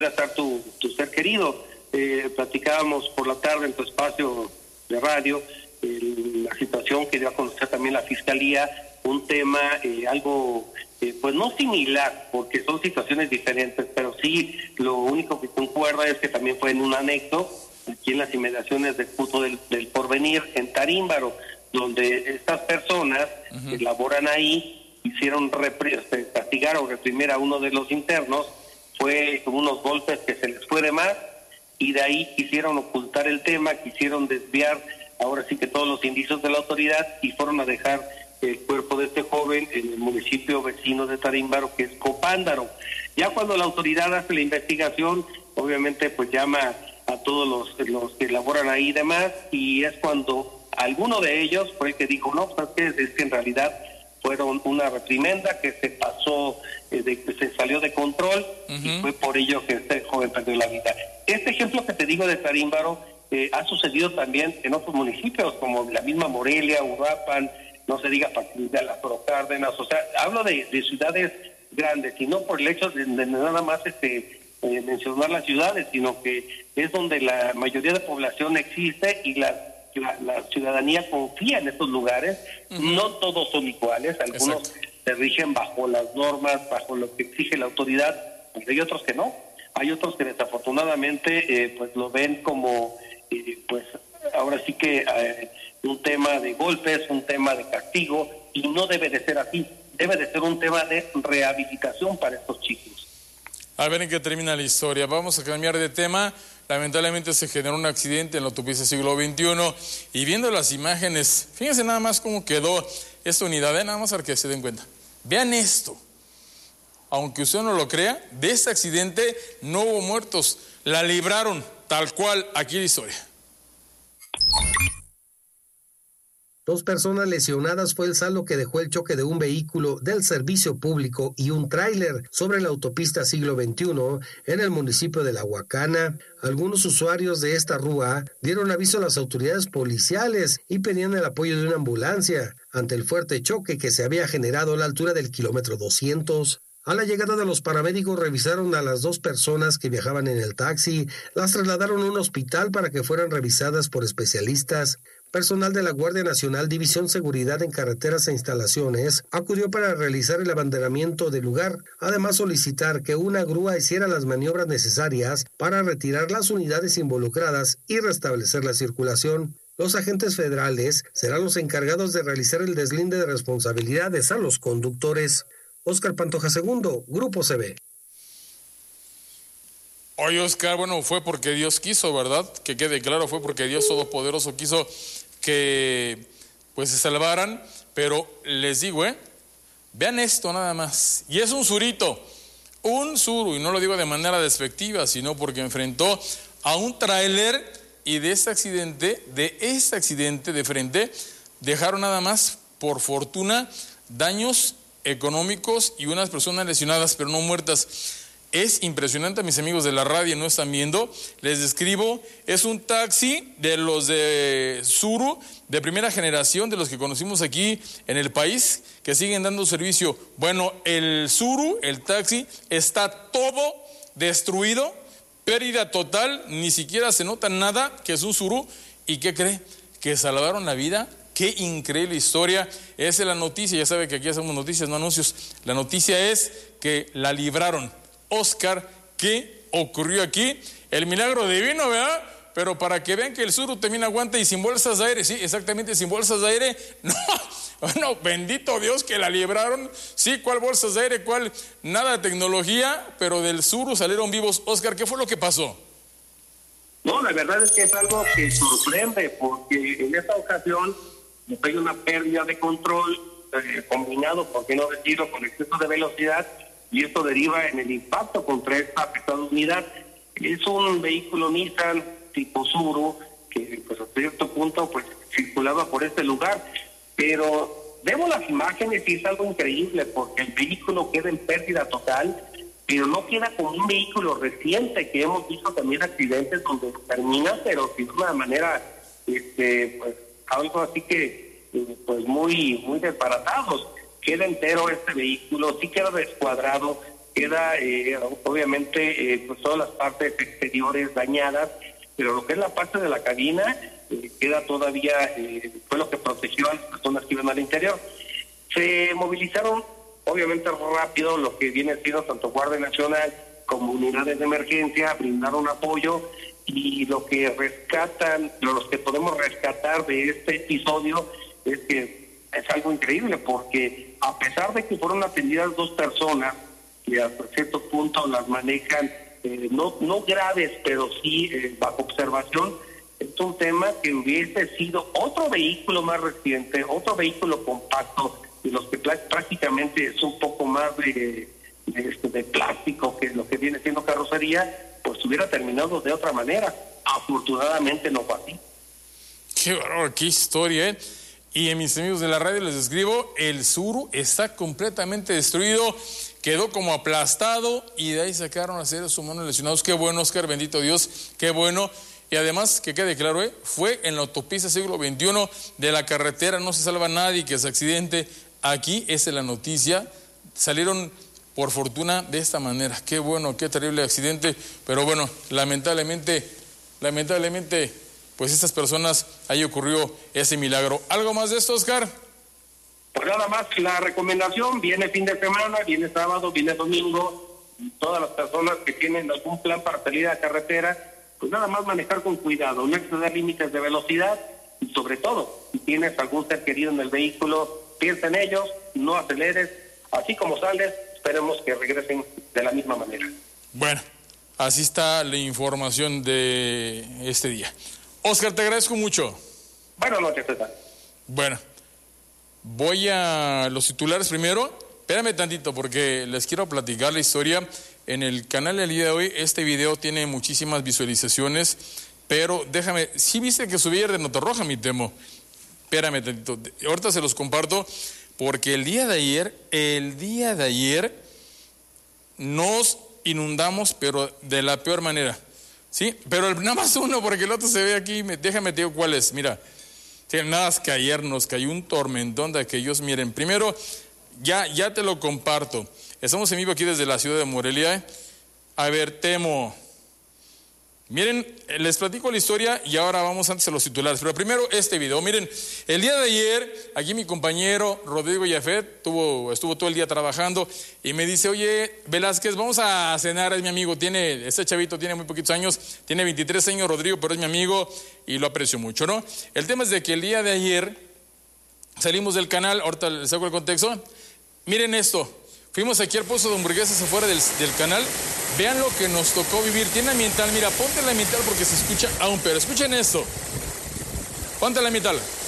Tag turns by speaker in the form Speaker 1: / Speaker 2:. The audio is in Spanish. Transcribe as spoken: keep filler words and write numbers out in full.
Speaker 1: estar tu, tu ser querido. Eh, platicábamos por la tarde en tu espacio de radio eh, la situación que dio a conocer también la Fiscalía, un tema eh, algo, eh, pues no similar, porque son situaciones diferentes, pero sí lo único que concuerda es que también fue en un anexo, aquí en las inmediaciones del Punto del, del Porvenir, en Tarímbaro, donde estas personas uh-huh. que laboran ahí hicieron repri- castigar o reprimir a uno de los internos, fue unos golpes que se les fue de más, y de ahí quisieron ocultar el tema, quisieron desviar ahora sí que todos los indicios de la autoridad y fueron a dejar el cuerpo de este joven en el municipio vecino de Tarímbaro, que es Copándaro. Ya cuando la autoridad hace la investigación, obviamente pues llama a todos los, los que laboran ahí y demás, y es cuando alguno de ellos fue el que dijo, no, pues es que, es que en realidad fueron una reprimenda que se pasó, eh, de, que se salió de control, uh-huh. y fue por ello que este joven perdió la vida. Este ejemplo que te digo de Tarímbaro eh, ha sucedido también en otros municipios, como la misma Morelia, Uruapan, no se diga de Lázaro Cárdenas, o sea, hablo de, de ciudades grandes, y no por el hecho de, de nada más este eh, mencionar las ciudades, sino que es donde la mayoría de población existe y la La, la ciudadanía confía en estos lugares. Uh-huh. No todos son iguales, algunos Exacto. se rigen bajo las normas, bajo lo que exige la autoridad, pero hay otros que no, hay otros que desafortunadamente eh, pues lo ven como eh, pues ahora sí que eh, un tema de golpes, un tema de castigo, y no debe de ser así, debe de ser un tema de rehabilitación para estos chicos.
Speaker 2: A ver en qué termina la historia. Vamos a cambiar de tema. Lamentablemente se generó un accidente en la autopista Siglo veintiuno y viendo las imágenes, fíjense nada más cómo quedó esta unidad, ¿eh? Nada más para que se den cuenta. Vean esto, aunque usted no lo crea, de este accidente no hubo muertos, la libraron tal cual, aquí la historia.
Speaker 3: Dos personas lesionadas fue el saldo que dejó el choque de un vehículo del servicio público y un tráiler sobre la autopista Siglo veintiuno en el municipio de La Huacana. Algunos usuarios de esta rúa dieron aviso a las autoridades policiales y pedían el apoyo de una ambulancia ante el fuerte choque que se había generado a la altura del kilómetro doscientos. A la llegada de los paramédicos revisaron a las dos personas que viajaban en el taxi, las trasladaron a un hospital para que fueran revisadas por especialistas. Personal de la Guardia Nacional, División Seguridad en Carreteras e Instalaciones, acudió para realizar el abanderamiento del lugar, además solicitar que una grúa hiciera las maniobras necesarias para retirar las unidades involucradas y restablecer la circulación. Los agentes federales serán los encargados de realizar el deslinde de responsabilidades a los conductores. Oscar Pantoja segundo, Grupo C B.
Speaker 2: Oye, Oscar, bueno, fue porque Dios quiso, ¿verdad? Que quede claro, fue porque Dios Todopoderoso quiso que pues se salvaran, pero les digo, ¿eh? Vean esto nada más, y es un surito, un suru, y no lo digo de manera despectiva, sino porque enfrentó a un tráiler, y de este accidente, de este accidente de frente, dejaron nada más, por fortuna, daños económicos y unas personas lesionadas, pero no muertas. Es impresionante, mis amigos de la radio no están viendo, les describo, es un taxi de los de Suru, de primera generación, de los que conocimos aquí en el país, que siguen dando servicio. Bueno, el Suru, el taxi, está todo destruido, pérdida total, ni siquiera se nota nada que es un Suru. ¿Y qué cree? Que salvaron la vida. Qué increíble historia. Esa es la noticia, ya sabe que aquí hacemos noticias, no anuncios. La noticia es que la libraron. Oscar, ¿qué ocurrió aquí? El milagro divino, ¿verdad? Pero para que vean que el Suru también aguanta y sin bolsas de aire, sí, exactamente, sin bolsas de aire, no, bueno, bendito Dios que la libraron, sí, ¿cuál bolsas de aire? ¿Cuál? Nada de tecnología, pero del Suru salieron vivos. Oscar, ¿qué fue lo que pasó?
Speaker 1: No, la verdad es que es algo que sorprende, porque en esta ocasión hay una pérdida de control eh, combinado, por qué no decirlo, con exceso de velocidad, y esto deriva en el impacto contra esta afectada unidad. Es un vehículo Nissan tipo Suru que pues a cierto punto pues circulaba por este lugar, pero vemos las imágenes y es algo increíble porque el vehículo queda en pérdida total, pero no queda como un vehículo reciente, que hemos visto también accidentes donde termina, pero de una manera este pues algo así que pues muy muy desbaratados. Queda entero este vehículo, sí queda descuadrado, queda eh, obviamente eh, pues todas las partes exteriores dañadas, pero lo que es la parte de la cabina eh, queda todavía, eh, fue lo que protegió a las personas que iban al interior. Se movilizaron obviamente rápido lo que viene siendo tanto Guardia Nacional como unidades de emergencia, brindaron apoyo, y lo que rescatan, los que podemos rescatar de este episodio es que es algo increíble, porque a pesar de que fueron atendidas dos personas que hasta cierto punto las manejan eh, no no graves, pero sí eh, bajo observación, es un tema que hubiese sido otro vehículo más reciente, otro vehículo compacto, y los que prácticamente es un poco más de, de, este, de plástico que lo que viene siendo carrocería, pues hubiera terminado de otra manera. Afortunadamente no fue así.
Speaker 2: Qué bárbaro, qué historia, ¿eh? Y a mis amigos de la radio les escribo, el Tsuru está completamente destruido, quedó como aplastado, y de ahí sacaron a seres humanos lesionados. Qué bueno, Oscar, bendito Dios, qué bueno. Y además, que quede claro, ¿eh? Fue en la autopista siglo veintiuno de la carretera, no se salva nadie que es accidente. Aquí esa es la noticia, salieron por fortuna de esta manera. Qué bueno, qué terrible accidente, pero bueno, lamentablemente, lamentablemente, pues estas personas, ahí ocurrió ese milagro. ¿Algo más de esto, Oscar?
Speaker 1: Pues nada más, la recomendación, viene fin de semana, viene sábado, viene domingo, todas las personas que tienen algún plan para salir a la carretera, pues nada más manejar con cuidado, no exceder límites de velocidad, y sobre todo, si tienes algún ser querido en el vehículo, piensa en ellos, no aceleres, así como sales, esperemos que regresen de la misma manera.
Speaker 2: Bueno, así está la información de este día. Oscar, te agradezco mucho.
Speaker 1: Buenas noches, César.
Speaker 2: Bueno, voy a los titulares primero. Espérame tantito porque les quiero platicar la historia. En el canal del día de hoy, este video tiene muchísimas visualizaciones, pero déjame, sí viste que subí ayer de Nota Roja, mi Temo. Espérame tantito, ahorita se los comparto, porque el día de ayer, el día de ayer, nos inundamos, pero de la peor manera, ¿sí? Pero el, nada más uno, porque el otro se ve aquí, me, déjame te digo cuál es, mira, sí, nada más que ayer nos cayó un tormentón de aquellos, miren, primero, ya, ya te lo comparto, estamos en vivo aquí desde la ciudad de Morelia, ¿eh? A ver, Temo, miren, les platico la historia y ahora vamos antes a los titulares, pero primero este video. Miren, el día de ayer, aquí mi compañero Rodrigo Yafet tuvo, estuvo todo el día trabajando y me dice, oye, Velázquez, vamos a cenar, es mi amigo, tiene, este chavito tiene muy poquitos años, tiene veintitrés años, Rodrigo, pero es mi amigo y lo aprecio mucho, ¿no? El tema es de que el día de ayer salimos del canal, ahorita les saco el contexto, miren esto, fuimos aquí al puesto de hamburguesas afuera del, del canal. Vean lo que nos tocó vivir. Tiene ambiental, mira, ponte la ambiental porque se escucha aún peor. Escuchen esto. Ponte la ambiental.